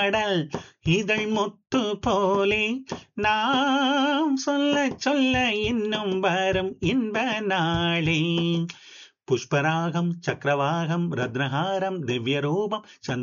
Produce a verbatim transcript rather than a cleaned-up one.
கடல் இதழ் முத்து போலே நாம் சொல்ல சொல்ல இன்னும் வரும் இன்ப நாளே. புஷ்பராகம் சக்கரவாகம் ரத்னஹாரம் திவ்ய ரூபம்